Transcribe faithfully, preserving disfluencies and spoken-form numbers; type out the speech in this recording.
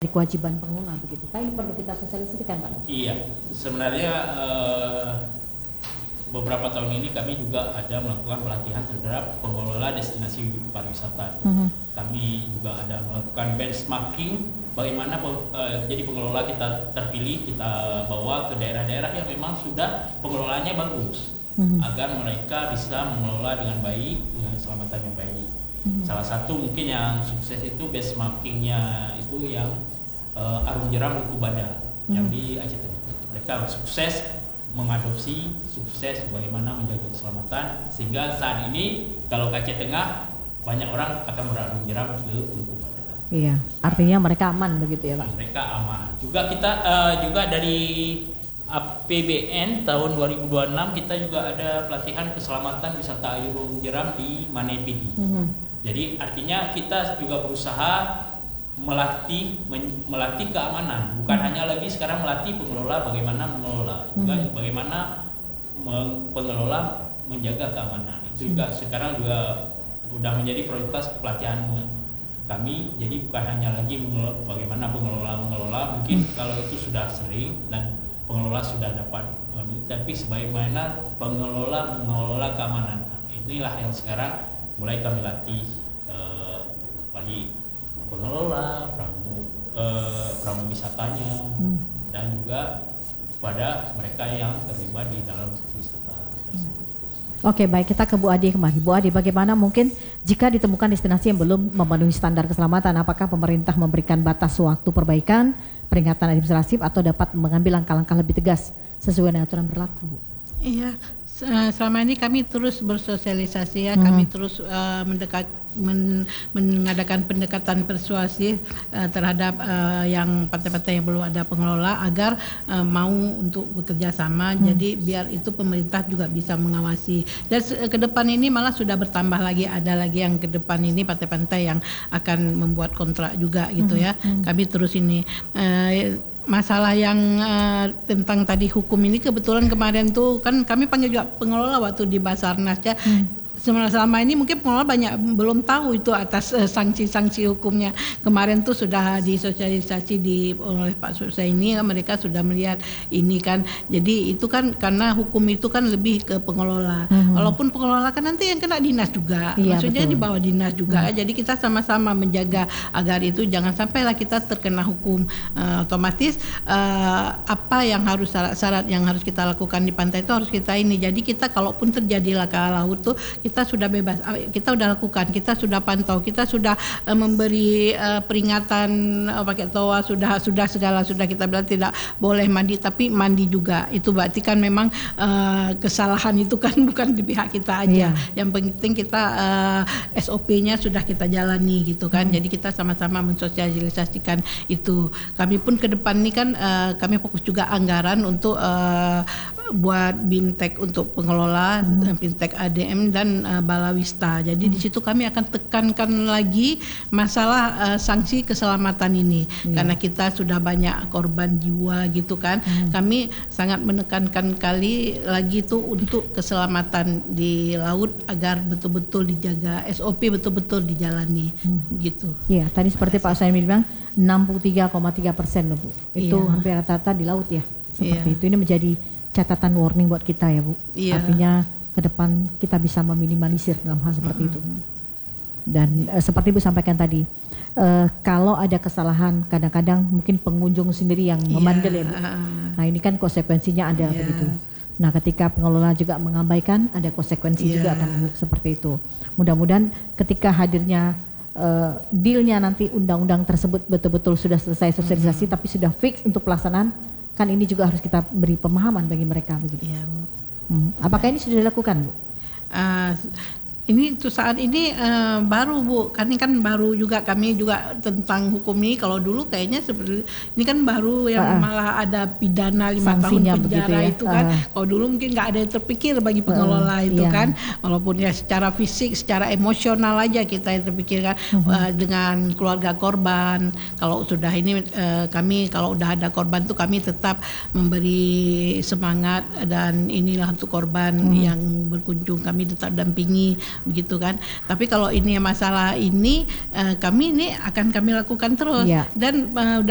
kewajiban pengelola begitu. Kan ini perlu kita sosialisasikan, Pak. Iya, sebenarnya eh, beberapa tahun ini kami juga ada melakukan pelatihan terhadap pengelola destinasi pariwisata. Uh-huh. Kami juga ada melakukan benchmarking bagaimana eh, jadi pengelola kita terpilih, kita bawa ke daerah-daerah yang memang sudah pengelolanya bagus, uh-huh. agar mereka bisa mengelola dengan baik, dengan keselamatan yang baik. Uh-huh. Salah satu mungkin yang sukses itu benchmarkingnya itu yang uh, Arung Jeram Luku Bada uh-huh. yang di Aceh Tengah. Mereka sukses mengadopsi, sukses bagaimana menjaga keselamatan, sehingga saat ini kalau ke Aceh Tengah banyak orang akan berarung jeram ke Luku Bada. Iya, artinya mereka aman begitu ya, Pak? Mereka aman. Juga kita uh, juga dari A P B N tahun dua ribu dua puluh enam kita juga ada pelatihan keselamatan wisata arung jeram di Manepidi. Uh-huh. Jadi artinya kita juga berusaha melatih men, melatih keamanan, bukan hmm. hanya lagi sekarang melatih pengelola bagaimana mengelola, juga hmm. bagaimana meng, pengelola menjaga keamanan. Itu juga sekarang juga sudah menjadi prioritas pelatihan kami. Jadi bukan hanya lagi mengelola, bagaimana pengelola mengelola, mungkin hmm. kalau itu sudah sering dan pengelola sudah dapat, tapi sebagaimana pengelola mengelola keamanan. Nah, inilah yang sekarang mulai kami latih eh, bagi pengelola, pramu, eh, pramu wisatanya, hmm. dan juga pada mereka yang terlibat di dalam wisata tersebut. Oke, baik, kita ke Bu Adi kembali. Bu Adi, bagaimana mungkin jika ditemukan destinasi yang belum memenuhi standar keselamatan, apakah pemerintah memberikan batas waktu perbaikan, peringatan administratif, atau dapat mengambil langkah-langkah lebih tegas sesuai dengan aturan berlaku, Bu? Iya, selama ini kami terus bersosialisasi ya, hmm. kami terus uh, mendekat Men, mengadakan pendekatan persuasif uh, terhadap uh, yang pantai-pantai yang belum ada pengelola agar uh, mau untuk bekerja sama. Hmm. Jadi biar itu pemerintah juga bisa mengawasi. Dan uh, ke depan ini malah sudah bertambah lagi, ada lagi yang ke depan ini pantai-pantai yang akan membuat kontrak juga gitu hmm. ya. Hmm. Kami terus ini uh, masalah yang uh, tentang tadi hukum ini kebetulan kemarin tuh kan kami panggil juga pengelola waktu di Basarnas ya. Hmm. Selama ini mungkin pengelola banyak belum tahu itu atas uh, sanksi-sanksi hukumnya. Kemarin tuh sudah disosialisasi di oleh Pak Susaini, kan mereka sudah melihat ini kan. Jadi itu kan karena hukum itu kan lebih ke pengelola. Mm-hmm. Walaupun pengelola kan nanti yang kena dinas juga. Iya, maksudnya betul. Di bawah dinas juga. Mm. Jadi kita sama-sama menjaga agar itu jangan sampailah kita terkena hukum. Uh, otomatis uh, apa yang harus syarat-syarat yang harus kita lakukan di pantai itu harus kita ini. Jadi kita kalaupun terjadi laka laut tuh kita sudah bebas, kita sudah lakukan, kita sudah pantau, kita sudah uh, memberi uh, peringatan uh, pakai toa, sudah sudah segala sudah kita bilang tidak boleh mandi, tapi mandi juga. Itu berarti kan memang uh, kesalahan itu kan bukan di pihak kita aja. Yeah. Yang penting kita uh, S O P-nya sudah kita jalani gitu kan. Hmm. Jadi kita sama-sama mensosialisasikan itu. Kami pun ke depan ini kan uh, kami fokus juga anggaran untuk uh, buat bintek untuk pengelola, hmm. bintek A D M dan uh, balawista. Jadi hmm. di situ kami akan tekankan lagi masalah uh, sanksi keselamatan ini, hmm. karena kita sudah banyak korban jiwa gitu kan. Hmm. Kami sangat menekankan kali lagi itu untuk keselamatan di laut agar betul-betul dijaga, S O P betul-betul dijalani, hmm. gitu. Iya, tadi seperti Pak Usaini bilang enam puluh tiga koma tiga persen loh Bu. Itu iya. hampir rata-rata di laut ya. Seperti iya. itu. Ini menjadi catatan warning buat kita ya Bu. Iya. Artinya ke depan kita bisa meminimalisir dalam hal seperti mm-hmm. itu. Dan uh, seperti Bu sampaikan tadi, uh, kalau ada kesalahan kadang-kadang mungkin pengunjung sendiri yang yeah. membandel ya Bu. Nah ini kan konsekuensinya ada yeah. begitu. Nah ketika pengelola juga mengabaikan, ada konsekuensi yeah. juga kan Bu, seperti itu. Mudah-mudahan ketika hadirnya uh, dealnya nanti undang-undang tersebut betul-betul sudah selesai sosialisasi, mm-hmm. tapi sudah fix untuk pelaksanaan, kan ini juga harus kita beri pemahaman bagi mereka begitu. Iya, Bu. Hmm. Apakah ini sudah dilakukan, Bu? Uh, ini tuh saat ini uh, baru Bu, kan ini kan baru juga kami juga tentang hukum ini. Kalau dulu kayaknya seperti ini kan baru yang uh, malah ada pidana lima tahun penjara ya? Itu kan. Uh. Kalau dulu mungkin nggak ada yang terpikir bagi pengelola uh, itu iya. kan, walaupun ya secara fisik, secara emosional aja kita yang terpikirkan uh-huh. uh, dengan keluarga korban. Kalau sudah ini uh, kami kalau udah ada korban tuh kami tetap memberi semangat dan inilah untuk korban uh-huh. yang berkunjung kami tetap dampingi. Begitu kan. Tapi kalau ini masalah ini uh, kami ini akan kami lakukan terus ya. Dan uh,